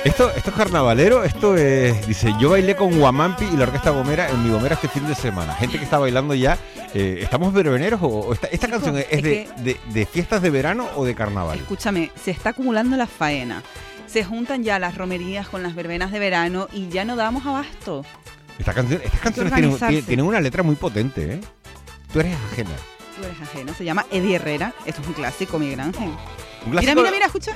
Esto es carnavalero, esto es... Dice, yo bailé con Guamampi y la Orquesta Gomera en mi Gomera este fin de semana. Gente que está bailando ya. ¿Estamos verbeneros o esta canción es de fiestas de verano o de carnaval? Escúchame, se está acumulando la faena. Se juntan ya las romerías con las verbenas de verano y ya no damos abasto. Estas canciones tienen una letra muy potente, ¿eh? Tú eres ajena. Tú eres ajena. Se llama Eddie Herrera. Esto es un clásico, Miguel Ángel. ¿Un clásico? Mira, escucha.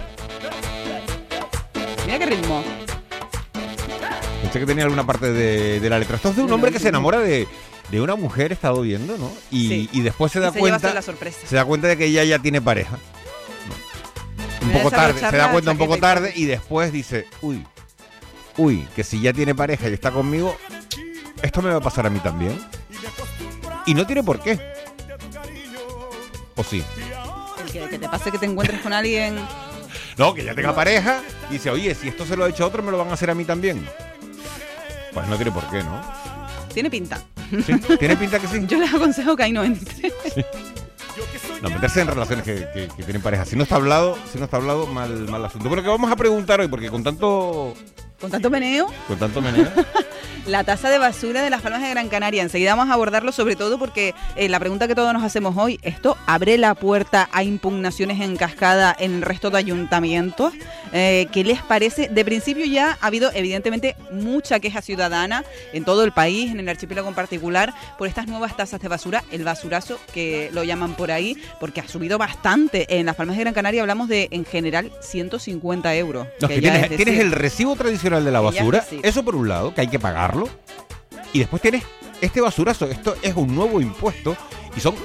Mira qué ritmo. Pensé que tenía alguna parte de la letra. Esto es de un hombre que se enamora de una mujer, he estado viendo, ¿no? Y después se da cuenta de que ella ya tiene pareja. Un poco tarde, se da cuenta un poco tarde y después dice, uy, que si ya tiene pareja y está conmigo, esto me va a pasar a mí también. Y no tiene por qué. ¿O sí? El que te pase que te encuentres con alguien... No, que ya tenga pareja y dice, oye, si esto se lo ha hecho a otro, me lo van a hacer a mí también. Pues no tiene por qué, ¿no? Tiene pinta. ¿Sí? ¿Tiene pinta que sí? Yo les aconsejo que ahí no entre. Sí. No, meterse en relaciones que tienen pareja. Si no está hablado, mal asunto. Pero que vamos a preguntar hoy, porque con tanto meneo. La tasa de basura de Las Palmas de Gran Canaria. Enseguida vamos a abordarlo, sobre todo porque la pregunta que todos nos hacemos hoy, ¿esto abre la puerta a impugnaciones en cascada en el resto de ayuntamientos? ¿Qué les parece? De principio ya ha habido evidentemente mucha queja ciudadana en todo el país, en el archipiélago en particular, por estas nuevas tasas de basura, el basurazo que lo llaman por ahí, porque ha subido bastante. En Las Palmas de Gran Canaria hablamos de, en general, 150 euros. No, que tienes el recibo tradicional de la basura, eso por un lado, que hay que pagarlo. Y después tienes este basurazo. Esto es un nuevo impuesto y son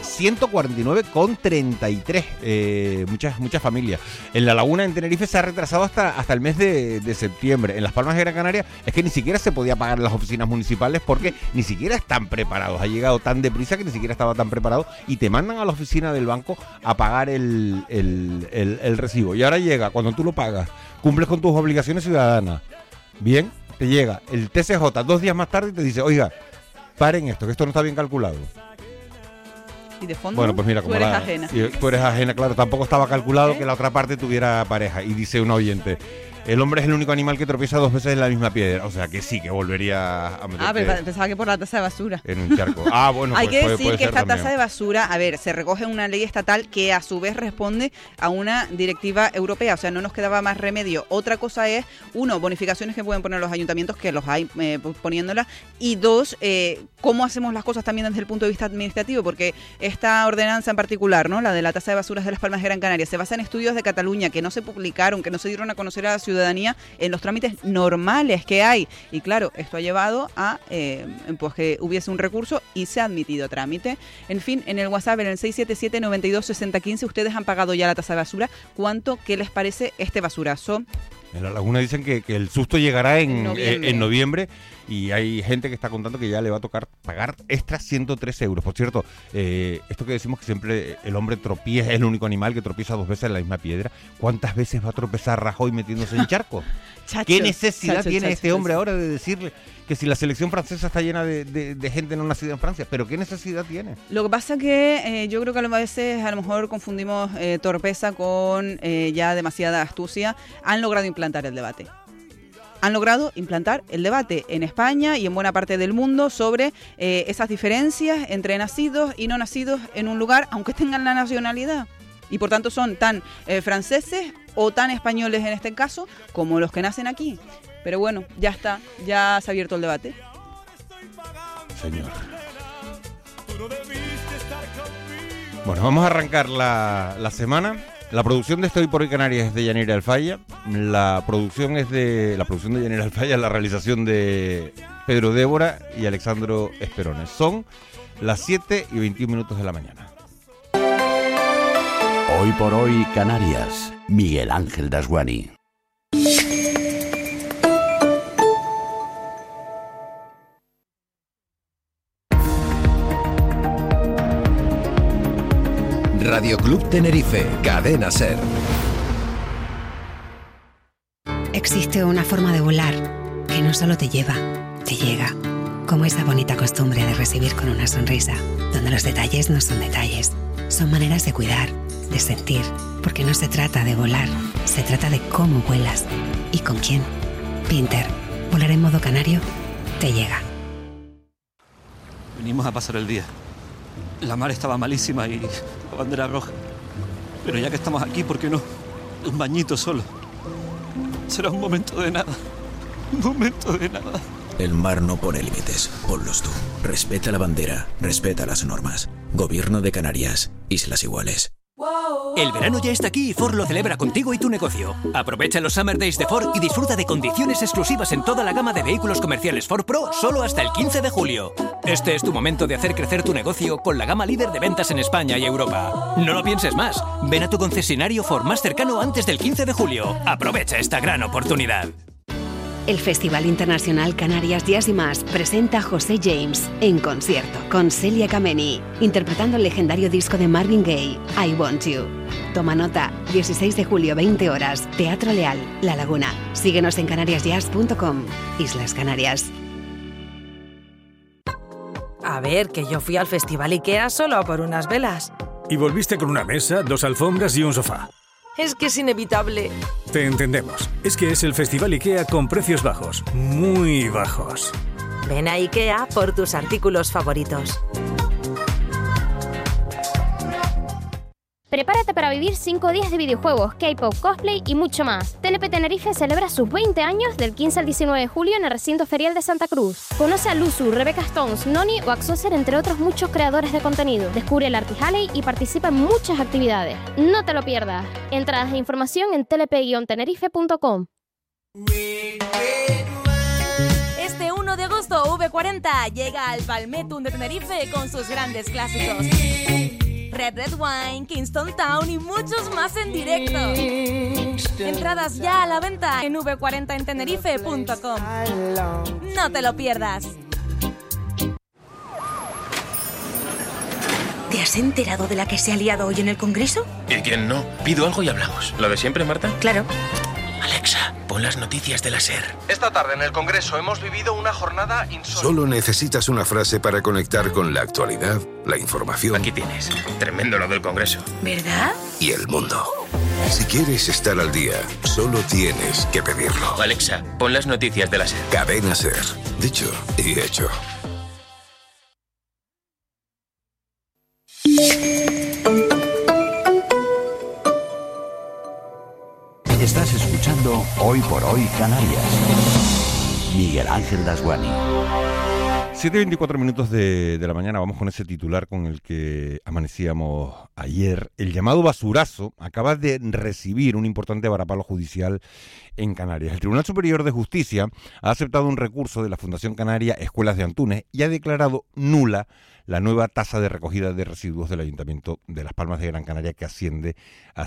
149,33 muchas familias. En La Laguna, en Tenerife, se ha retrasado hasta el mes de septiembre. En Las Palmas de Gran Canaria es que ni siquiera se podía pagar en las oficinas municipales porque ni siquiera están preparados. Ha llegado tan deprisa que ni siquiera estaba tan preparado y te mandan a la oficina del banco a pagar el recibo. Y ahora llega, cuando tú lo pagas, cumples con tus obligaciones ciudadanas. Bien, te llega el TCJ 2 días más tarde y te dice, oiga, paren esto, que esto no está bien calculado. Y de fondo, bueno, pues mira, como tú eres ajena. Tú eres ajena, claro, tampoco estaba calculado que la otra parte tuviera pareja. Y dice un oyente, el hombre es el único animal que tropieza 2 veces en la misma piedra. O sea, que sí, que volvería a meterse... Ah, pero pensaba que por la tasa de basura. En un charco. Ah, bueno, hay pues que decir puede que ser esta también. tasa de basura, a ver, se recoge en una ley estatal que a su vez responde a una directiva europea. O sea, no nos quedaba más remedio. Otra cosa es, uno, bonificaciones que pueden poner los ayuntamientos, que los hay poniéndolas. Y dos, cómo hacemos las cosas también desde el punto de vista administrativo. Porque esta ordenanza en particular, ¿no? La de la tasa de basuras de Las Palmas de Gran Canaria, se basa en estudios de Cataluña que no se publicaron, que no se dieron a conocer a la ciudadanía en los trámites normales que hay. Y claro, esto ha llevado a pues que hubiese un recurso y se ha admitido trámite. En fin, en el WhatsApp, en el 677-92-6015, ustedes han pagado ya la tasa de basura. ¿Qué les parece este basurazo? En La Laguna dicen que el susto llegará en noviembre y hay gente que está contando que ya le va a tocar pagar extra 103 euros. Por cierto, esto que decimos que siempre el hombre tropieza, es el único animal que tropieza 2 veces en la misma piedra. ¿Cuántas veces va a tropezar Rajoy metiéndose en charcos? ¿Qué necesidad tiene este hombre ahora de decirle que si la selección francesa está llena de gente no nacida en Francia? ¿Pero qué necesidad tiene? Lo que pasa que yo creo que a veces a lo mejor confundimos torpeza con ya demasiada astucia. Han logrado implantar el debate. Han logrado implantar el debate en España y en buena parte del mundo sobre esas diferencias entre nacidos y no nacidos en un lugar, aunque tengan la nacionalidad. Y por tanto son tan franceses o tan españoles en este caso como los que nacen aquí. Pero bueno, ya está, ya se ha abierto el debate. Señor. Bueno, vamos a arrancar la semana. La producción de Estoy por Hoy Canarias es de Yanira Alfaya. La producción de Yanira Alfaya, la realización de Pedro Débora y Alexandro Esperones. Son las 7:21 de la mañana. Hoy por Hoy Canarias, Miguel Ángel Dasguani. Radio Club Tenerife, Cadena Ser. Existe una forma de volar que no solo te lleva, te llega. Como esa bonita costumbre de recibir con una sonrisa, donde los detalles no son detalles, son maneras de cuidar, de sentir, porque no se trata de volar, se trata de cómo vuelas y con quién. Pinter, volar en modo canario, te llega. Venimos a pasar el día. La mar estaba malísima y la bandera roja. Pero ya que estamos aquí, ¿por qué no? Un bañito solo. Será un momento de nada. Un momento de nada. El mar no pone límites, ponlos tú. Respeta la bandera, respeta las normas. Gobierno de Canarias, Islas Iguales. El verano ya está aquí y Ford lo celebra contigo y tu negocio. Aprovecha los Summer Days de Ford y disfruta de condiciones exclusivas en toda la gama de vehículos comerciales Ford Pro solo hasta el 15 de julio. Este es tu momento de hacer crecer tu negocio con la gama líder de ventas en España y Europa. No lo pienses más. Ven a tu concesionario Ford más cercano antes del 15 de julio. Aprovecha esta gran oportunidad. El Festival Internacional Canarias Jazz y Más presenta a José James en concierto con Celia Kameni, interpretando el legendario disco de Marvin Gaye, I Want You. Toma nota, 16 de julio, 20 horas, Teatro Leal, La Laguna. Síguenos en canariasjazz.com. Islas Canarias. A ver, que yo fui al Festival IKEA solo a por unas velas. Y volviste con una mesa, 2 alfombras y un sofá. Es que es inevitable. Te entendemos. Es que es el Festival IKEA con precios bajos. Muy bajos. Ven a IKEA por tus artículos favoritos. Prepárate para vivir 5 días de videojuegos, K-pop, cosplay y mucho más. TLP Tenerife celebra sus 20 años del 15 al 19 de julio en el recinto ferial de Santa Cruz. Conoce a Luzu, Rebecca Stones, Noni o Axoser, entre otros muchos creadores de contenido. Descubre el Artist Alley y participa en muchas actividades. No te lo pierdas. Entradas e información en tlp-tenerife.com. Este 1 de agosto, V40 llega al Valmetun de Tenerife con sus grandes clásicos. Red Wine, Kingston Town y muchos más en directo. Entradas ya a la venta en v40entenerife.com. No te lo pierdas. ¿Te has enterado de la que se ha liado hoy en el Congreso? ¿Y quién no? Pido algo y hablamos. ¿Lo de siempre, Marta? Claro. Alexa, pon las noticias de la SER. Esta tarde en el Congreso hemos vivido una jornada insólita. Solo necesitas una frase para conectar con la actualidad, la información. Aquí tienes. Tremendo lo del Congreso. ¿Verdad? Y el mundo. Si quieres estar al día, solo tienes que pedirlo. Alexa, pon las noticias de la SER. Cadena SER. Dicho y hecho. Estás escuchando Hoy por Hoy Canarias. Miguel Ángel Dasguani. 7:24 minutos de la mañana, vamos con ese titular con el que amanecíamos ayer. El llamado basurazo acaba de recibir un importante varapalo judicial en Canarias. El Tribunal Superior de Justicia ha aceptado un recurso de la Fundación Canaria Escuelas de Antunes y ha declarado nula la nueva tasa de recogida de residuos del Ayuntamiento de Las Palmas de Gran Canaria, que asciende a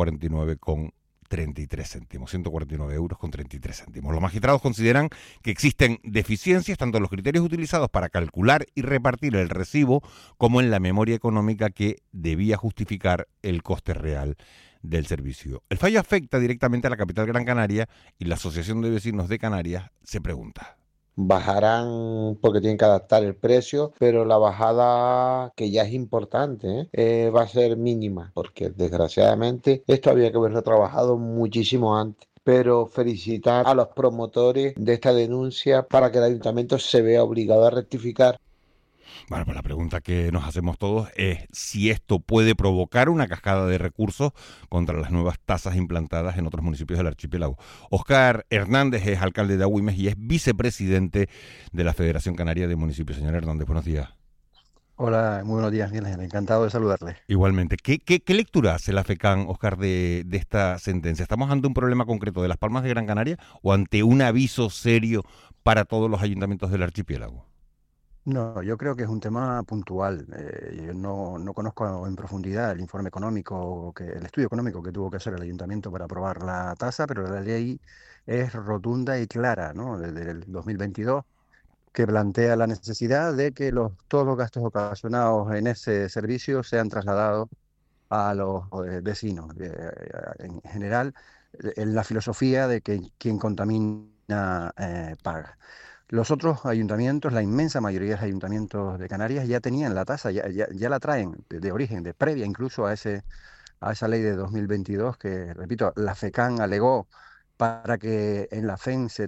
149,33 céntimos, 149 euros con 33 céntimos. Los magistrados consideran que existen deficiencias tanto en los criterios utilizados para calcular y repartir el recibo como en la memoria económica que debía justificar el coste real del servicio. El fallo afecta directamente a la capital Gran Canaria y la Asociación de Vecinos de Canarias se pregunta. Bajarán porque tienen que adaptar el precio, pero la bajada, que ya es importante, va a ser mínima, porque desgraciadamente esto había que haberlo trabajado muchísimo antes. Pero felicitar a los promotores de esta denuncia para que el ayuntamiento se vea obligado a rectificar. Bueno, pues la pregunta que nos hacemos todos es si esto puede provocar una cascada de recursos contra las nuevas tasas implantadas en otros municipios del archipiélago. Óscar Hernández es alcalde de Agüimes y es vicepresidente de la Federación Canaria de Municipios. Señor Hernández, buenos días. Hola, muy buenos días, Miguel. Encantado de saludarle. Igualmente. ¿Qué lectura hace la FECAN, Óscar, de esta sentencia? ¿Estamos ante un problema concreto de Las Palmas de Gran Canaria o ante un aviso serio para todos los ayuntamientos del archipiélago? No, yo creo que es un tema puntual. Yo no conozco en profundidad el informe económico, el estudio económico que tuvo que hacer el ayuntamiento para aprobar la tasa, pero la ley es rotunda y clara, ¿no? Desde el 2022, que plantea la necesidad de que todos los gastos ocasionados en ese servicio sean trasladados a los vecinos. En general, en la filosofía de que quien contamina paga. Los otros ayuntamientos, la inmensa mayoría de los ayuntamientos de Canarias ya tenían la tasa, ya la traen de origen, de previa incluso a esa ley de 2022 que, repito, la FECAN alegó para que en la FEN se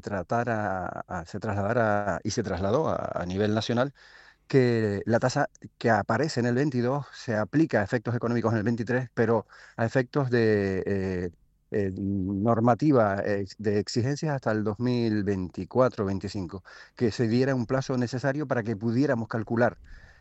trasladara y se trasladó a nivel nacional, que la tasa que aparece en el 22 se aplica a efectos económicos en el 23, pero a efectos de normativa de exigencias hasta el 2024-25, que se diera un plazo necesario para que pudiéramos calcular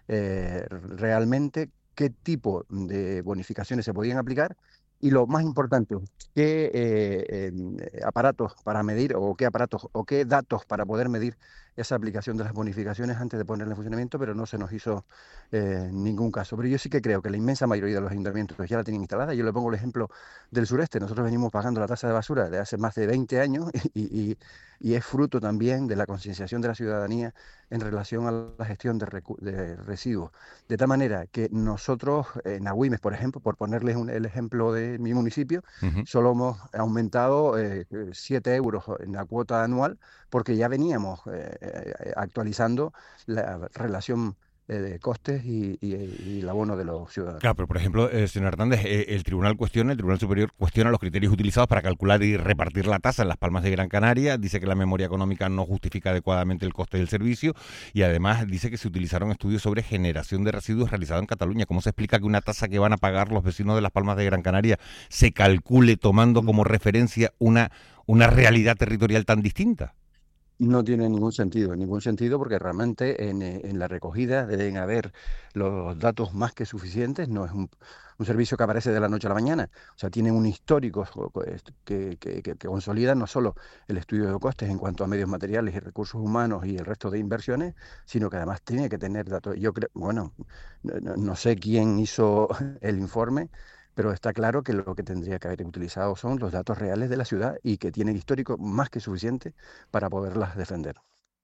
realmente qué tipo de bonificaciones se podían aplicar y lo más importante, qué aparatos para medir o qué aparatos o qué datos para poder medir esa aplicación de las bonificaciones antes de ponerla en funcionamiento, pero no se nos hizo ningún caso. Pero yo sí que creo que la inmensa mayoría de los ayuntamientos ya la tienen instalada. Yo le pongo el ejemplo del sureste. Nosotros venimos pagando la tasa de basura de hace más de 20 años y es fruto también de la concienciación de la ciudadanía en relación a la gestión de residuos. De tal manera que nosotros, en Agüimes, por ejemplo, por ponerles el ejemplo de mi municipio, solo hemos aumentado 7 euros en la cuota anual porque ya veníamos actualizando la relación de costes y el abono de los ciudadanos. Claro, pero por ejemplo, señor Hernández, el Tribunal Superior cuestiona los criterios utilizados para calcular y repartir la tasa en Las Palmas de Gran Canaria, dice que la memoria económica no justifica adecuadamente el coste del servicio y además dice que se utilizaron estudios sobre generación de residuos realizados en Cataluña. ¿Cómo se explica que una tasa que van a pagar los vecinos de Las Palmas de Gran Canaria se calcule tomando como referencia una realidad territorial tan distinta? No tiene ningún sentido porque realmente en la recogida deben haber los datos más que suficientes, no es un servicio que aparece de la noche a la mañana, o sea, tiene un histórico que consolida no solo el estudio de costes en cuanto a medios materiales y recursos humanos y el resto de inversiones, sino que además tiene que tener datos. Yo creo, bueno, no sé quién hizo el informe, pero está claro que lo que tendría que haber utilizado son los datos reales de la ciudad y que tienen histórico más que suficiente para poderlas defender.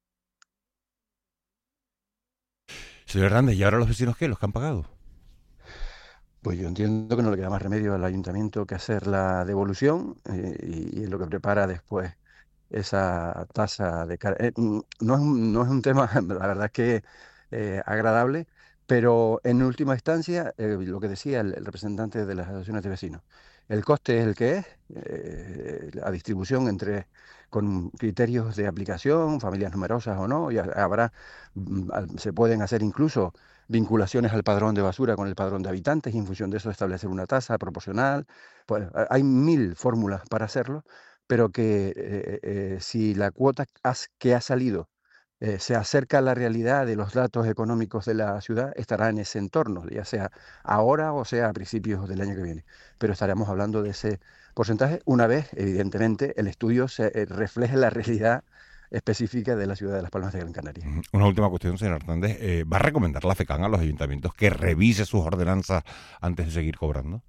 Señor Hernández, ¿y ahora los vecinos qué? ¿Los que han pagado? Pues yo entiendo que no le queda más remedio al ayuntamiento que hacer la devolución y es lo que prepara después esa tasa de... no es un tema, la verdad es que agradable, pero en última instancia, lo que decía el representante de las asociaciones de vecinos, el coste es el que es, la distribución con criterios de aplicación, familias numerosas o no, y se pueden hacer incluso vinculaciones al padrón de basura con el padrón de habitantes y en función de eso establecer una tasa proporcional. Pues, hay 1000 fórmulas para hacerlo, pero que si la cuota que ha salido se acerca a la realidad de los datos económicos de la ciudad, estará en ese entorno, ya sea ahora o sea a principios del año que viene. Pero estaremos hablando de ese porcentaje una vez, evidentemente, el estudio se refleje la realidad específica de la ciudad de Las Palmas de Gran Canaria. Una última cuestión, señor Hernández. ¿Va a recomendar la FECAN a los ayuntamientos que revise sus ordenanzas antes de seguir cobrando?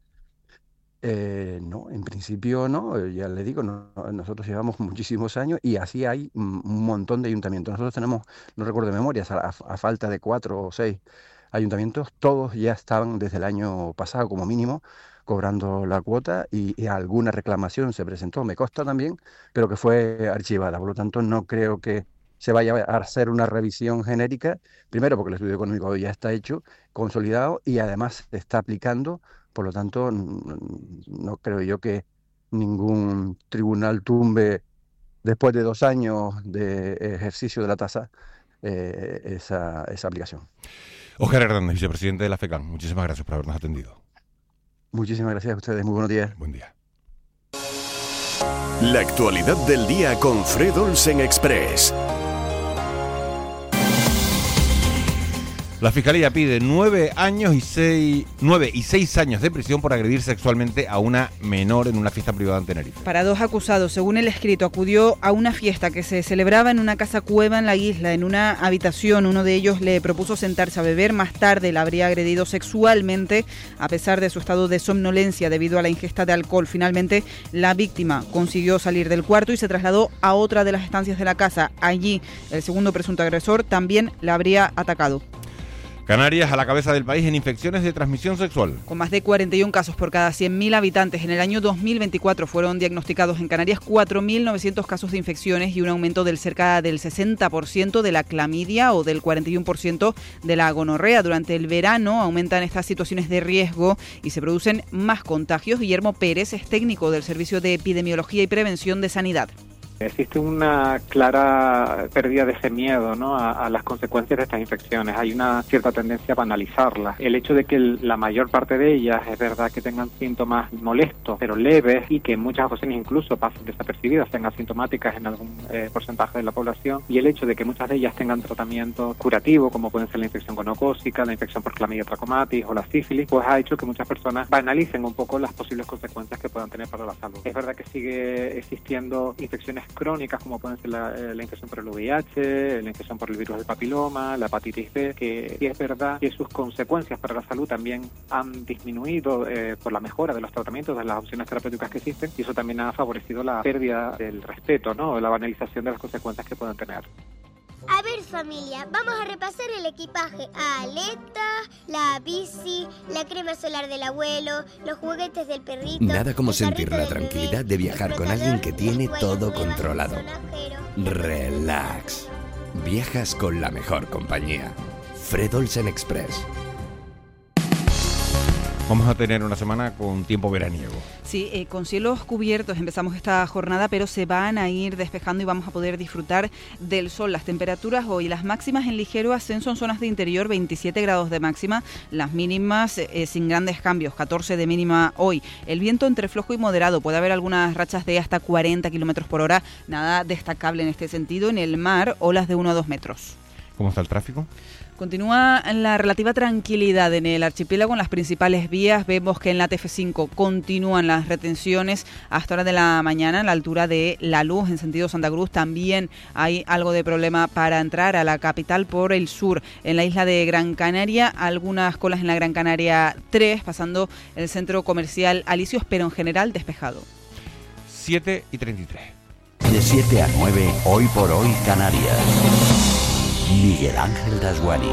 No, en principio no, ya le digo, nosotros llevamos muchísimos años y así hay un montón de ayuntamientos. Nosotros tenemos, no recuerdo de memoria, a falta de 4 o 6 ayuntamientos, todos ya estaban desde el año pasado como mínimo cobrando la cuota y alguna reclamación se presentó, me consta también, pero que fue archivada. Por lo tanto, no creo que se vaya a hacer una revisión genérica, primero porque el estudio económico ya está hecho, consolidado y además se está aplicando. Por lo tanto, no creo yo que ningún tribunal tumbe, después de 2 años de ejercicio de la tasa, esa aplicación. Óscar Hernández, vicepresidente de la FECAN, muchísimas gracias por habernos atendido. Muchísimas gracias a ustedes, muy buenos días. Buen día. La actualidad del día con Fred Olsen Express. La Fiscalía pide 9 y 6 años de prisión por agredir sexualmente a una menor en una fiesta privada en Tenerife. Para 2 acusados, según el escrito, acudió a una fiesta que se celebraba en una casa cueva en la isla, en una habitación. Uno de ellos le propuso sentarse a beber. Más tarde la habría agredido sexualmente, a pesar de su estado de somnolencia debido a la ingesta de alcohol. Finalmente, la víctima consiguió salir del cuarto y se trasladó a otra de las estancias de la casa. Allí, el segundo presunto agresor también la habría atacado. Canarias a la cabeza del país en infecciones de transmisión sexual. Con más de 41 casos por cada 100.000 habitantes, en el año 2024 fueron diagnosticados en Canarias 4.900 casos de infecciones y un aumento del cerca del 60% de la clamidia o del 41% de la gonorrea. Durante el verano aumentan estas situaciones de riesgo y se producen más contagios. Guillermo Pérez es técnico del Servicio de Epidemiología y Prevención de Sanidad. Existe una clara pérdida de ese miedo, ¿no?, a las consecuencias de estas infecciones. Hay una cierta tendencia a banalizarlas. El hecho de que la mayor parte de ellas es verdad que tengan síntomas molestos, pero leves, y que en muchas ocasiones incluso pasen desapercibidas, sean asintomáticas en algún porcentaje de la población, y el hecho de que muchas de ellas tengan tratamiento curativo, como pueden ser la infección gonocócica, la infección por Chlamydia trachomatis o la sífilis, pues ha hecho que muchas personas banalicen un poco las posibles consecuencias que puedan tener para la salud. Es verdad que sigue existiendo infecciones crónicas, como pueden ser la infección por el VIH, la infección por el virus del papiloma, la hepatitis B, que sí es verdad que sus consecuencias para la salud también han disminuido por la mejora de los tratamientos, de las opciones terapéuticas que existen, y eso también ha favorecido la pérdida del respeto, ¿no?, la banalización de las consecuencias que puedan tener. A ver, familia, vamos a repasar el equipaje: aletas, la bici, la crema solar del abuelo, los juguetes del perrito. Nada como sentir la tranquilidad de viajar con alguien que tiene todo controlado. Relax. Viajas con la mejor compañía. Fred Olsen Express. Vamos a tener una semana con tiempo veraniego. Sí, con cielos cubiertos empezamos esta jornada, pero se van a ir despejando y vamos a poder disfrutar del sol. Las temperaturas hoy, las máximas en ligero ascenso en zonas de interior, 27 grados de máxima, las mínimas sin grandes cambios, 14 de mínima hoy. El viento entre flojo y moderado, puede haber algunas rachas de hasta 40 kilómetros por hora, nada destacable en este sentido. En el mar, olas de 1 a 2 metros. ¿Cómo está el tráfico? Continúa la relativa tranquilidad en el archipiélago, en las principales vías. Vemos que en la TF5 continúan las retenciones hasta hora de la mañana, a la altura de La Luz, en sentido Santa Cruz. También hay algo de problema para entrar a la capital por el sur. En la isla de Gran Canaria, algunas colas en la Gran Canaria 3, pasando el centro comercial Alicios, pero en general despejado. 7:33. De 7 a 9, Hoy por Hoy Canarias. Miguel Ángel Dasguani.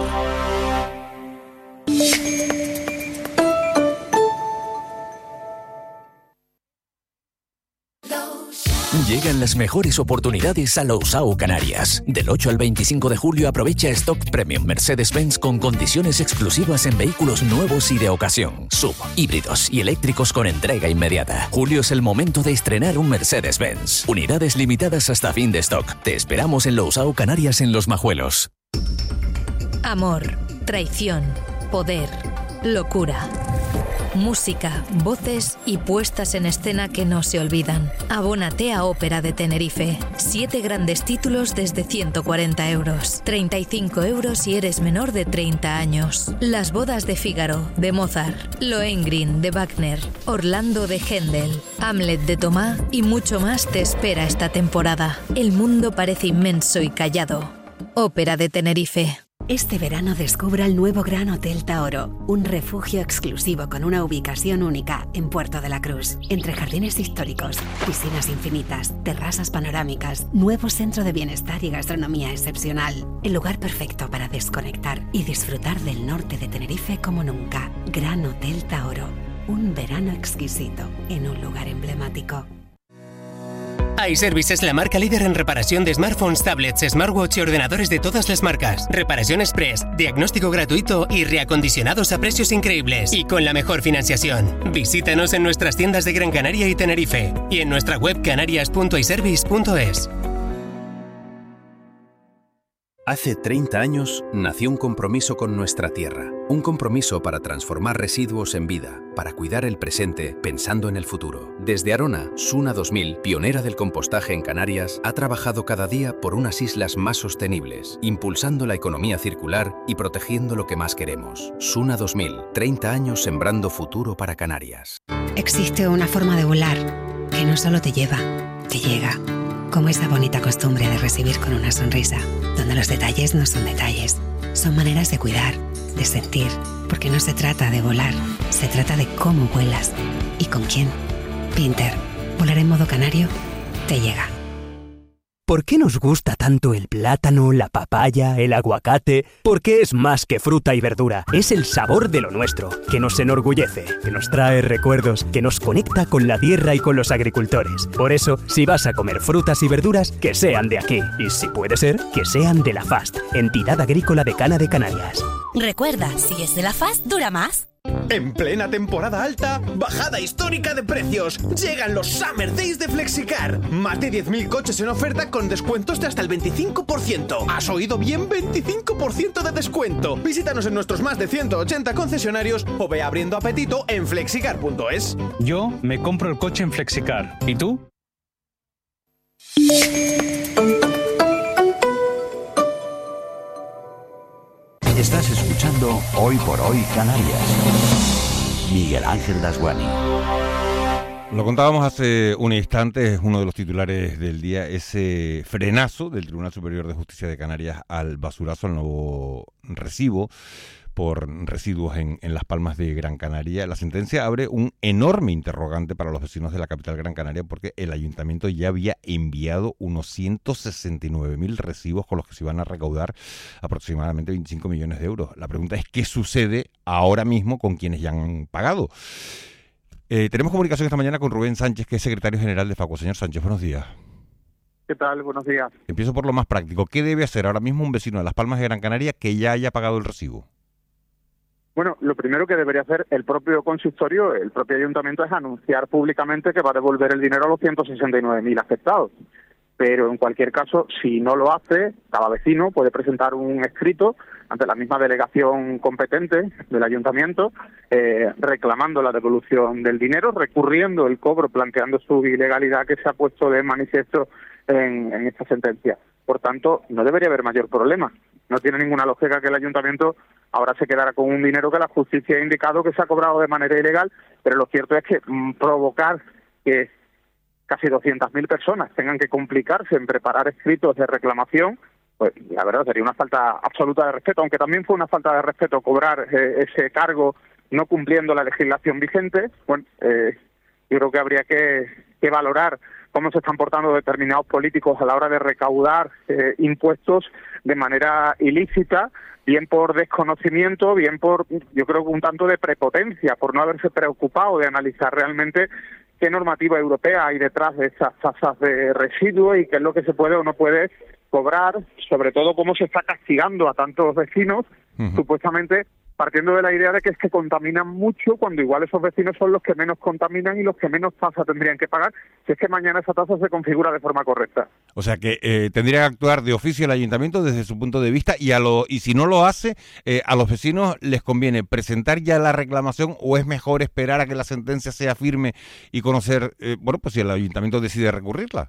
Llegan las mejores oportunidades a Lousao Canarias. Del 8 al 25 de julio aprovecha Stock Premium Mercedes-Benz con condiciones exclusivas en vehículos nuevos y de ocasión, sub, híbridos y eléctricos con entrega inmediata. Julio es el momento de estrenar un Mercedes-Benz. Unidades limitadas hasta fin de stock. Te esperamos en Lousao Canarias en Los Majuelos. Amor, traición, poder, locura. Música, voces y puestas en escena que no se olvidan. Abónate a Ópera de Tenerife. 7 grandes títulos desde 140 euros. 35 euros si eres menor de 30 años. Las bodas de Fígaro, de Mozart. Lohengrin, de Wagner. Orlando, de Händel. Hamlet, de Tomá y mucho más te espera esta temporada. El mundo parece inmenso y callado. Ópera de Tenerife. Este verano descubra el nuevo Gran Hotel Taoro, un refugio exclusivo con una ubicación única en Puerto de la Cruz, entre jardines históricos, piscinas infinitas, terrazas panorámicas, nuevo centro de bienestar y gastronomía excepcional. El lugar perfecto para desconectar y disfrutar del norte de Tenerife como nunca. Gran Hotel Taoro, un verano exquisito en un lugar emblemático. iService es la marca líder en reparación de smartphones, tablets, smartwatch y ordenadores de todas las marcas. Reparación express, diagnóstico gratuito y reacondicionados a precios increíbles y con la mejor financiación. Visítanos en nuestras tiendas de Gran Canaria y Tenerife y en nuestra web canarias.iservice.es. Hace 30 años nació un compromiso con nuestra tierra, un compromiso para transformar residuos en vida, para cuidar el presente pensando en el futuro. Desde Arona, Suna 2000, pionera del compostaje en Canarias, ha trabajado cada día por unas islas más sostenibles, impulsando la economía circular y protegiendo lo que más queremos. Suna 2000, 30 años sembrando futuro para Canarias. Existe una forma de volar que no solo te lleva, te llega. Como esa bonita costumbre de recibir con una sonrisa, donde los detalles no son detalles, son maneras de cuidar, de sentir, porque no se trata de volar, se trata de cómo vuelas y con quién. Pinter, volar en modo canario, te llega. ¿Por qué nos gusta tanto el plátano, la papaya, el aguacate? Porque es más que fruta y verdura. Es el sabor de lo nuestro, que nos enorgullece, que nos trae recuerdos, que nos conecta con la tierra y con los agricultores. Por eso, si vas a comer frutas y verduras, que sean de aquí. Y si puede ser, que sean de la FAST, Entidad Agrícola Decana de Canarias. Recuerda, si es de la FAST, dura más. En plena temporada alta, bajada histórica de precios. Llegan los Summer Days de Flexicar. Más de 10.000 coches en oferta con descuentos de hasta el 25%. ¿Has oído bien? 25% de descuento. Visítanos en nuestros más de 180 concesionarios o ve abriendo apetito en flexicar.es. Yo me compro el coche en Flexicar. ¿Y tú? Estás escuchando Hoy por Hoy Canarias. Miguel Ángel Dasguani. Lo contábamos hace un instante, es uno de los titulares del día, ese frenazo del Tribunal Superior de Justicia de Canarias al basurazo, al nuevo recibo por residuos en Las Palmas de Gran Canaria. La sentencia abre un enorme interrogante para los vecinos de la capital Gran Canaria porque el ayuntamiento ya había enviado unos 169.000 recibos con los que se iban a recaudar aproximadamente 25 millones de euros. La pregunta es ¿qué sucede ahora mismo con quienes ya han pagado? Tenemos comunicación esta mañana con Rubén Sánchez, que es secretario general de FACUA. Señor Sánchez, buenos días. ¿Qué tal? Buenos días. Empiezo por lo más práctico. ¿Qué debe hacer ahora mismo un vecino de Las Palmas de Gran Canaria que ya haya pagado el recibo? Bueno, lo primero que debería hacer el propio consistorio, el propio ayuntamiento, es anunciar públicamente que va a devolver el dinero a los 169.000 afectados. Pero en cualquier caso, si no lo hace, cada vecino puede presentar un escrito ante la misma delegación competente del ayuntamiento, reclamando la devolución del dinero, recurriendo el cobro, planteando su ilegalidad que se ha puesto de manifiesto en esta sentencia. Por tanto, no debería haber mayor problema. No tiene ninguna lógica que el ayuntamiento ahora se quedará con un dinero que la justicia ha indicado que se ha cobrado de manera ilegal, pero lo cierto es que provocar que casi 200.000 personas tengan que complicarse en preparar escritos de reclamación, pues la verdad sería una falta absoluta de respeto, aunque también fue una falta de respeto cobrar ese cargo no cumpliendo la legislación vigente. Bueno, yo creo que habría que valorar cómo se están portando determinados políticos a la hora de recaudar impuestos de manera ilícita, bien por desconocimiento, bien por, yo creo que un tanto de prepotencia, por no haberse preocupado de analizar realmente qué normativa europea hay detrás de esas tasas de residuos y qué es lo que se puede o no puede cobrar, sobre todo cómo se está castigando a tantos vecinos, supuestamente partiendo de la idea de que es que contaminan mucho, cuando igual esos vecinos son los que menos contaminan y los que menos tasa tendrían que pagar, si es que mañana esa tasa se configura de forma correcta. O sea que tendría que actuar de oficio el ayuntamiento desde su punto de vista y si no lo hace, a los vecinos les conviene presentar ya la reclamación o es mejor esperar a que la sentencia sea firme y conocer, pues si el ayuntamiento decide recurrirla.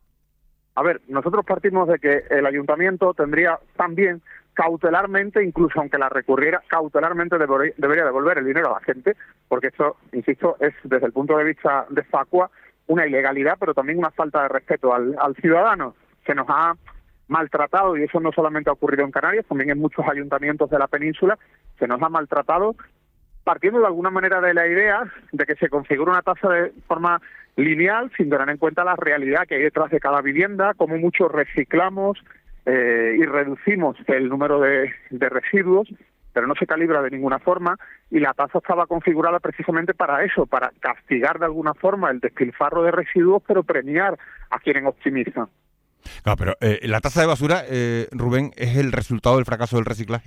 A ver, nosotros partimos de que el ayuntamiento tendría también cautelarmente, incluso aunque la recurriera, cautelarmente debería devolver el dinero a la gente, porque esto, insisto, es desde el punto de vista de FACUA una ilegalidad, pero también una falta de respeto al ciudadano. Se nos ha maltratado, y eso no solamente ha ocurrido en Canarias, también en muchos ayuntamientos de la península, se nos ha maltratado partiendo de alguna manera de la idea de que se configura una tasa de forma lineal, sin tener en cuenta la realidad que hay detrás de cada vivienda, cómo mucho reciclamos y reducimos el número de residuos, pero no se calibra de ninguna forma, y la tasa estaba configurada precisamente para eso, para castigar de alguna forma el despilfarro de residuos, pero premiar a quienes optimizan. Claro, pero la tasa de basura, Rubén, ¿es el resultado del fracaso del reciclaje?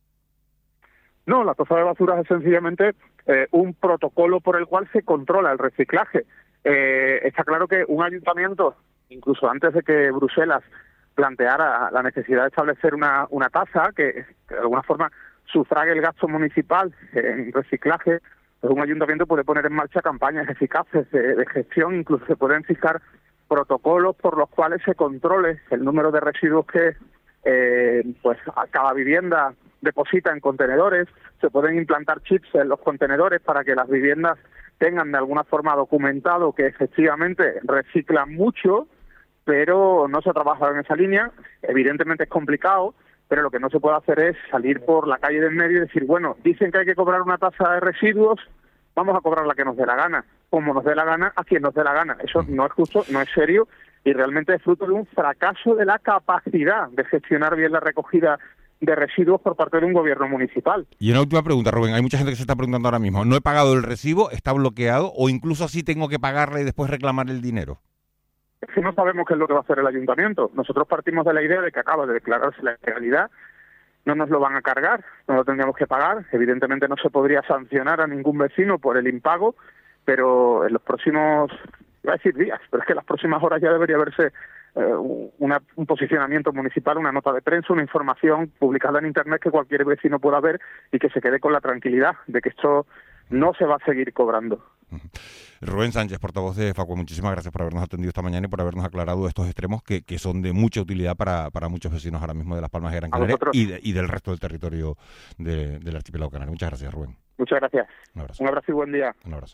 No, la tasa de basura es sencillamente un protocolo por el cual se controla el reciclaje. Está claro que un ayuntamiento, incluso antes de que Bruselas planteara la necesidad de establecer una tasa que de alguna forma sufrague el gasto municipal en reciclaje, pues un ayuntamiento puede poner en marcha campañas eficaces de gestión, incluso se pueden fijar protocolos por los cuales se controle el número de residuos que pues a cada vivienda deposita en contenedores, se pueden implantar chips en los contenedores para que las viviendas tengan de alguna forma documentado que efectivamente reciclan mucho, pero no se ha trabajado en esa línea. Evidentemente es complicado, pero lo que no se puede hacer es salir por la calle del medio y decir, bueno, dicen que hay que cobrar una tasa de residuos, vamos a cobrar la que nos dé la gana, como nos dé la gana, a quien nos dé la gana. Eso no es justo, no es serio, y realmente es fruto de un fracaso de la capacidad de gestionar bien la recogida de residuos por parte de un gobierno municipal. Y una última pregunta, Rubén, hay mucha gente que se está preguntando ahora mismo, ¿no he pagado el recibo, está bloqueado o incluso así tengo que pagarle y después reclamar el dinero? Es que no sabemos qué es lo que va a hacer el ayuntamiento. Nosotros partimos de la idea de que acaba de declararse la ilegalidad, no nos lo van a cargar, no lo tendríamos que pagar, evidentemente no se podría sancionar a ningún vecino por el impago, pero en los próximos, iba a decir días, pero es que en las próximas horas ya debería verse un posicionamiento municipal, una nota de prensa, una información publicada en Internet que cualquier vecino pueda ver y que se quede con la tranquilidad de que esto no se va a seguir cobrando. Rubén Sánchez, portavoz de Facua, muchísimas gracias por habernos atendido esta mañana y por habernos aclarado estos extremos que son de mucha utilidad para muchos vecinos ahora mismo de Las Palmas de Gran Canaria y del resto del territorio del archipiélago canario. Muchas gracias, Rubén. Muchas gracias. Un abrazo y buen día. Un abrazo.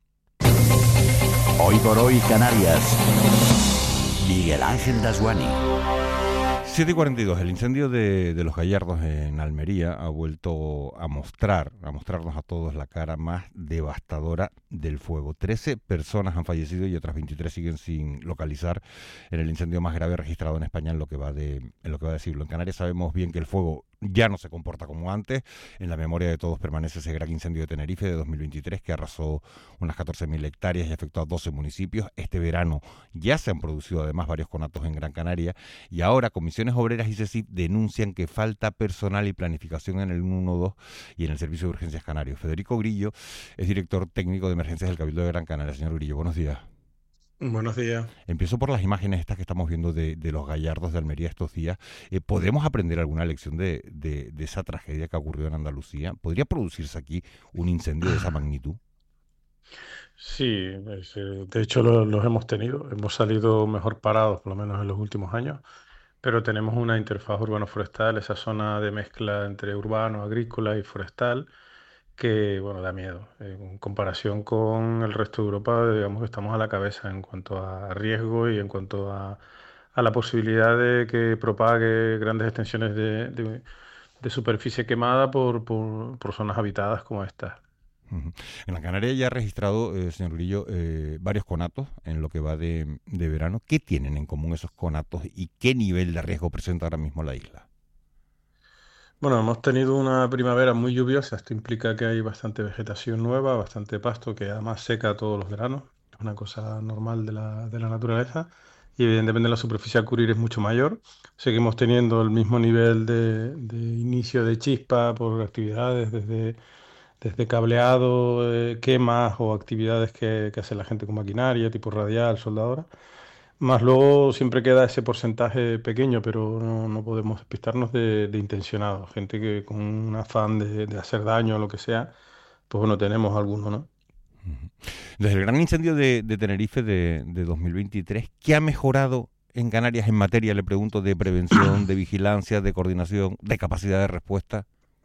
Hoy por hoy, Canarias. Miguel Ángel Dasguani. 7:42. El incendio de Los Gallardos en Almería ha vuelto a mostrarnos a todos la cara más devastadora del fuego. 13 personas han fallecido y otras 23 siguen sin localizar en el incendio más grave registrado en España en lo que va de siglo. En Canarias sabemos bien que el fuego ya no se comporta como antes. En la memoria de todos permanece ese gran incendio de Tenerife de 2023 que arrasó unas 14.000 hectáreas y afectó a 12 municipios. Este verano ya se han producido además varios conatos en Gran Canaria y ahora Comisiones Obreras y CECIP denuncian que falta personal y planificación en el 112 y en el Servicio de Urgencias Canario. Federico Grillo es director técnico de emergencias del Cabildo de Gran Canaria. Señor Grillo, buenos días. Buenos días. Empiezo por las imágenes estas que estamos viendo de Los Gallardos de Almería estos días. ¿Podemos aprender alguna lección de esa tragedia que ocurrió en Andalucía? ¿Podría producirse aquí un incendio de esa magnitud? Sí, de hecho los hemos tenido. Hemos salido mejor parados, por lo menos en los últimos años, pero tenemos una interfaz urbano-forestal, esa zona de mezcla entre urbano, agrícola y forestal, que bueno, da miedo. En comparación con el resto de Europa, digamos que estamos a la cabeza en cuanto a riesgo y en cuanto a la posibilidad de que propague grandes extensiones de superficie quemada por zonas habitadas como estas. En la Canaria ya ha registrado, señor Grillo, varios conatos en lo que va de verano. ¿Qué tienen en común esos conatos y qué nivel de riesgo presenta ahora mismo la isla? Bueno, hemos tenido una primavera muy lluviosa. Esto implica que hay bastante vegetación nueva, bastante pasto, que además seca todos los veranos. Es una cosa normal de la naturaleza. Y evidentemente la superficie a cubrir es mucho mayor. Seguimos teniendo el mismo nivel de inicio de chispa por actividades desde cableado, quemas o actividades que hace la gente con maquinaria, tipo radial, soldadora. Más luego siempre queda ese porcentaje pequeño, pero no podemos despistarnos de intencionado. Gente que con un afán de hacer daño o lo que sea, pues bueno, tenemos alguno, ¿no? Desde el gran incendio de Tenerife de 2023, ¿qué ha mejorado en Canarias en materia, le pregunto, de prevención, de vigilancia, de coordinación, de capacidad de respuesta?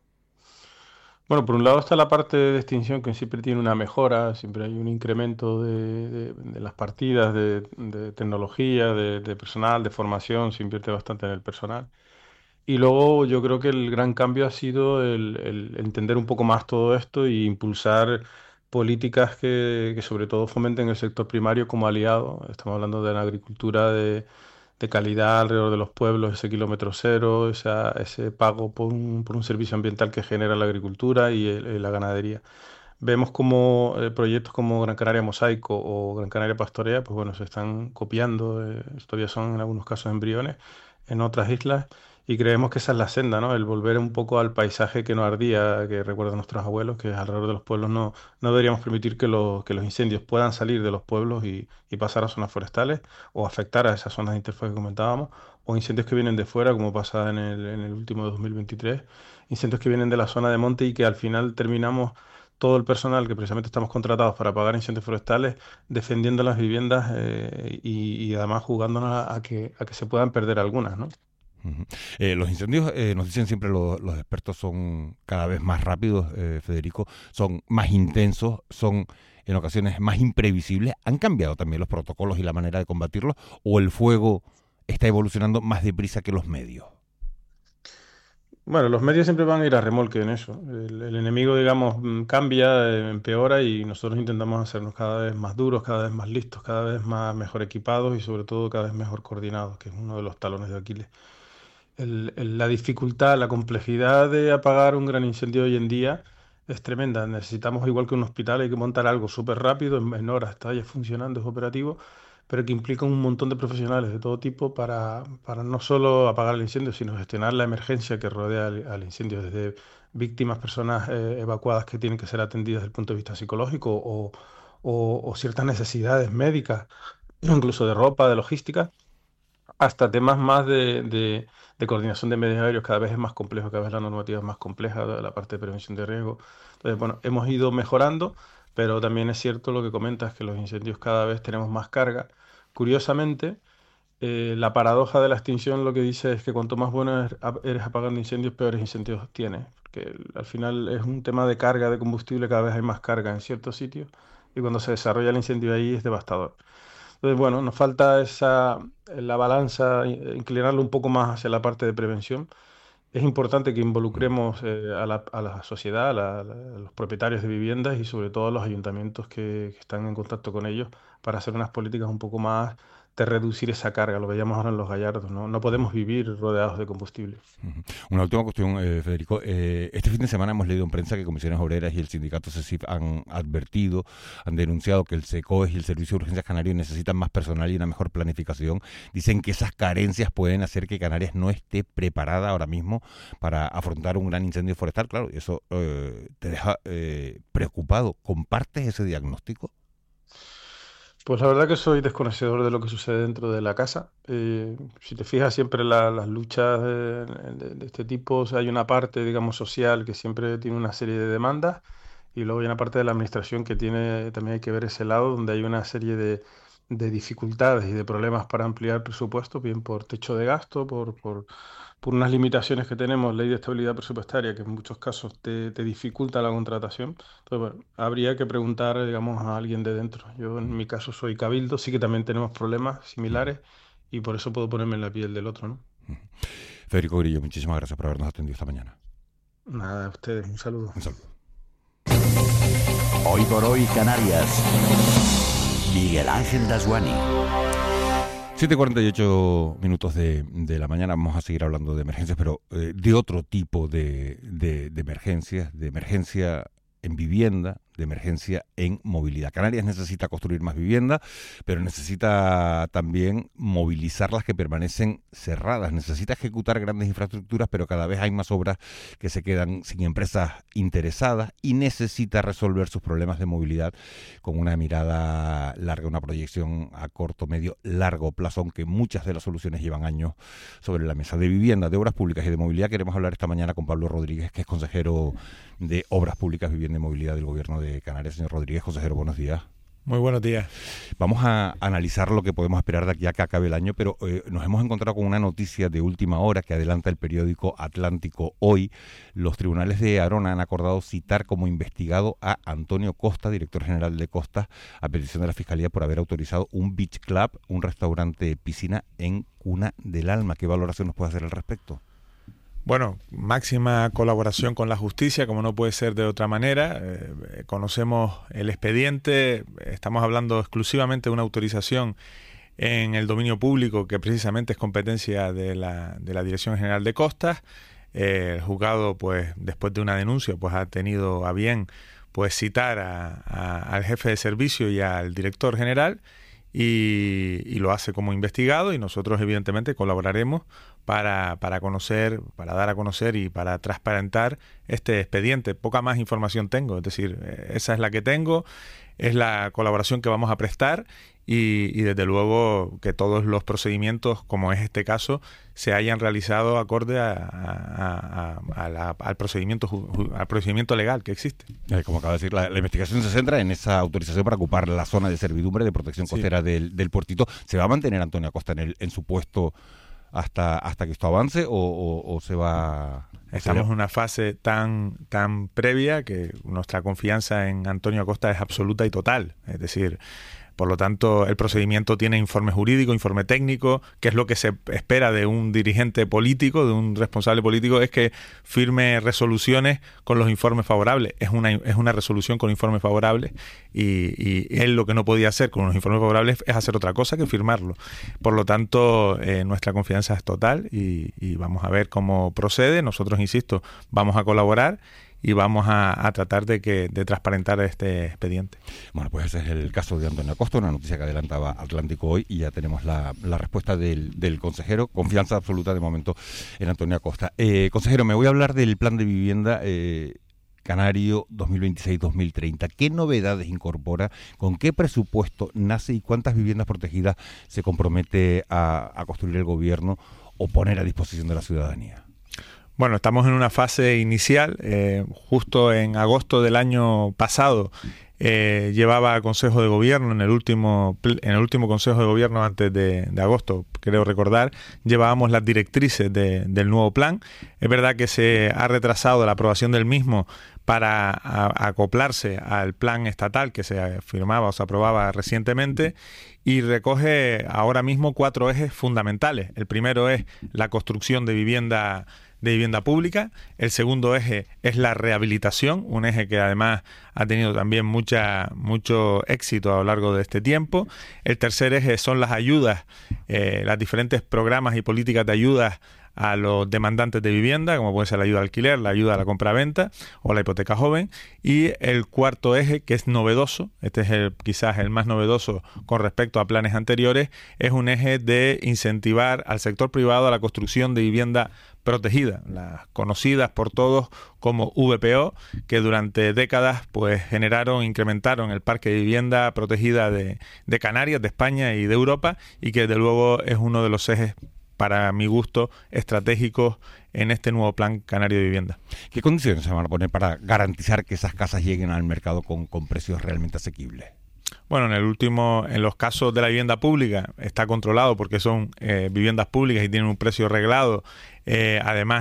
Bueno, por un lado está la parte de extinción, que siempre tiene una mejora, siempre hay un incremento de las partidas, de tecnología, de personal, de formación, se invierte bastante en el personal. Y luego yo creo que el gran cambio ha sido el entender un poco más todo esto e impulsar políticas que sobre todo fomenten el sector primario como aliado. Estamos hablando de la agricultura de calidad alrededor de los pueblos, ese kilómetro cero, ese pago por un servicio ambiental que genera la agricultura y la ganadería. Vemos como proyectos como Gran Canaria Mosaico o Gran Canaria Pastorea, pues bueno, se están copiando, todavía son en algunos casos embriones en otras islas, y creemos que esa es la senda, ¿no? El volver un poco al paisaje que nos ardía, que recuerdan nuestros abuelos, que alrededor de los pueblos no deberíamos permitir que los incendios puedan salir de los pueblos y pasar a zonas forestales o afectar a esas zonas de interfaz que comentábamos, o incendios que vienen de fuera, como pasa en el último 2023, incendios que vienen de la zona de monte y que al final terminamos todo el personal que precisamente estamos contratados para apagar incendios forestales defendiendo las viviendas y además jugándonos a que se puedan perder algunas, ¿no? Los incendios, nos dicen siempre los expertos, son cada vez más rápidos, Federico, son más intensos, son en ocasiones más imprevisibles. ¿Han cambiado también los protocolos y la manera de combatirlos o el fuego está evolucionando más deprisa que los medios? Bueno, los medios siempre van a ir a remolque en eso. El enemigo, digamos, cambia, empeora y nosotros intentamos hacernos cada vez más duros, cada vez más listos, cada vez más mejor equipados y sobre todo cada vez mejor coordinados, que es uno de los talones de Aquiles. La dificultad, la complejidad de apagar un gran incendio hoy en día es tremenda. Necesitamos, igual que un hospital, hay que montar algo súper rápido, en horas está ya funcionando, es operativo, pero que implica un montón de profesionales de todo tipo para no solo apagar el incendio, sino gestionar la emergencia que rodea al incendio, desde víctimas, personas evacuadas que tienen que ser atendidas desde el punto de vista psicológico o ciertas necesidades médicas, incluso de ropa, de logística, hasta temas más de coordinación de medios aéreos. Cada vez es más complejo, cada vez la normativa es más compleja, la parte de prevención de riesgo. Entonces, bueno, hemos ido mejorando, pero también es cierto lo que comentas, que los incendios cada vez tenemos más carga. Curiosamente, la paradoja de la extinción lo que dice es que cuanto más bueno eres apagando incendios, peores incendios tienes. Porque al final es un tema de carga de combustible, cada vez hay más carga en ciertos sitios y cuando se desarrolla el incendio ahí es devastador. Entonces, bueno, nos falta la balanza, inclinarlo un poco más hacia la parte de prevención. Es importante que involucremos a la sociedad, a los propietarios de viviendas y sobre todo a los ayuntamientos que están en contacto con ellos para hacer unas políticas un poco más de reducir esa carga. Lo veíamos ahora en Los Gallardos, ¿no? No podemos vivir rodeados de combustible. Una última cuestión, Federico. Este fin de semana hemos leído en prensa que Comisiones Obreras y el sindicato CESIF han denunciado que el SECOES y el Servicio de Urgencias Canario necesitan más personal y una mejor planificación. Dicen que esas carencias pueden hacer que Canarias no esté preparada ahora mismo para afrontar un gran incendio forestal. Claro, eso te deja preocupado. ¿Compartes ese diagnóstico? Pues la verdad que soy desconocedor de lo que sucede dentro de la casa. Si te fijas, siempre las luchas de este tipo, o sea, hay una parte, digamos, social que siempre tiene una serie de demandas y luego hay una parte de la administración que también hay que ver ese lado, donde hay una serie de dificultades y de problemas para ampliar presupuesto, bien por techo de gasto, por unas limitaciones que tenemos, ley de estabilidad presupuestaria, que en muchos casos te dificulta la contratación. Entonces, bueno, habría que preguntar, digamos, a alguien de dentro. Yo, en mi caso, soy cabildo, sí que también tenemos problemas similares y por eso puedo ponerme en la piel del otro, ¿no? Federico Grillo, muchísimas gracias por habernos atendido esta mañana. Nada, a ustedes, un saludo. Un saludo. Hoy por hoy, Canarias. Miguel Ángel Dasguani. 7:48 minutos de la mañana. Vamos a seguir hablando de emergencias, pero de otro tipo de emergencias, de emergencia en vivienda, de emergencia en movilidad. Canarias necesita construir más vivienda, pero necesita también movilizar las que permanecen cerradas. Necesita ejecutar grandes infraestructuras, pero cada vez hay más obras que se quedan sin empresas interesadas y necesita resolver sus problemas de movilidad con una mirada larga, una proyección a corto, medio, largo plazo, aunque muchas de las soluciones llevan años sobre la mesa. De vivienda, de obras públicas y de movilidad queremos hablar esta mañana con Pablo Rodríguez, que es consejero de Obras Públicas, Vivienda y Movilidad del Gobierno de Canarias. Señor Rodríguez, consejero, buenos días. Muy buenos días. Vamos a analizar lo que podemos esperar de aquí a que acabe el año, pero nos hemos encontrado con una noticia de última hora que adelanta el periódico Atlántico hoy. Los tribunales de Arona han acordado citar como investigado a Antonio Costa, director general de Costas, a petición de la Fiscalía por haber autorizado un beach club, un restaurante piscina en Cuna del Alma. ¿Qué valoración nos puede hacer al respecto? Bueno, máxima colaboración con la justicia, como no puede ser de otra manera. Conocemos el expediente, estamos hablando exclusivamente de una autorización en el dominio público que precisamente es competencia de la Dirección General de Costas. El juzgado, pues, después de una denuncia, pues ha tenido a bien pues citar al jefe de servicio y al director general y lo hace como investigado, y nosotros evidentemente colaboraremos para conocer, para dar a conocer y para transparentar este expediente. Poca más información tengo, es decir, esa es la que tengo, es la colaboración que vamos a prestar y desde luego que todos los procedimientos, como es este caso, se hayan realizado acorde al procedimiento legal que existe. Como acaba de decir, la investigación se centra en esa autorización para ocupar la zona de servidumbre de protección costera del puertito. ¿Se va a mantener Antonio Acosta en su puesto hasta que esto avance o se va? Estamos en una fase tan previa que nuestra confianza en Antonio Acosta es absoluta y total. Es decir, Por lo tanto, el procedimiento tiene informe jurídico, informe técnico, que es lo que se espera de un dirigente político, de un responsable político, es que firme resoluciones con los informes favorables. Es una resolución con informes favorables y él lo que no podía hacer con los informes favorables es hacer otra cosa que firmarlo. Por lo tanto, nuestra confianza es total y vamos a ver cómo procede. Nosotros, insisto, vamos a colaborar y vamos a tratar de transparentar este expediente. Bueno, pues ese es el caso de Antonio Acosta, una noticia que adelantaba Atlántico hoy, y ya tenemos la respuesta del consejero. Confianza absoluta de momento en Antonio Acosta. Consejero, me voy a hablar del plan de vivienda canario 2026-2030. ¿Qué novedades incorpora? ¿Con qué presupuesto nace y cuántas viviendas protegidas se compromete a construir el gobierno o poner a disposición de la ciudadanía? Bueno, estamos en una fase inicial. Justo en agosto del año pasado llevaba a Consejo de Gobierno, en el último Consejo de Gobierno antes de agosto, creo recordar, llevábamos las directrices del nuevo plan. Es verdad que se ha retrasado la aprobación del mismo para acoplarse al plan estatal que se firmaba o se aprobaba recientemente, y recoge ahora mismo 4 ejes fundamentales. El primero es la construcción de vivienda pública. El segundo eje es la rehabilitación, un eje que además ha tenido también mucho éxito a lo largo de este tiempo. El tercer eje son las ayudas, las diferentes programas y políticas de ayudas a los demandantes de vivienda, como puede ser la ayuda al alquiler, la ayuda a la compraventa o la hipoteca joven. Y el cuarto eje, que es novedoso, este es quizás el más novedoso con respecto a planes anteriores, es un eje de incentivar al sector privado a la construcción de vivienda protegida, las conocidas por todos como VPO, que durante décadas pues incrementaron el parque de vivienda protegida de Canarias, de España y de Europa, y que desde luego es uno de los ejes, para mi gusto, estratégicos en este nuevo plan canario de vivienda. ¿Qué condiciones se van a poner para garantizar que esas casas lleguen al mercado con precios realmente asequibles? Bueno, en los casos de la vivienda pública está controlado porque son viviendas públicas y tienen un precio reglado. Además,